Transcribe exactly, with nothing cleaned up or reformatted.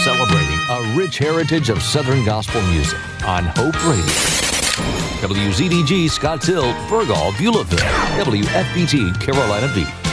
celebrating a rich heritage of Southern gospel music on Hope Radio. W Z D G Scotts Hill, Burgall, Beulahville, W F B T Carolina Beach.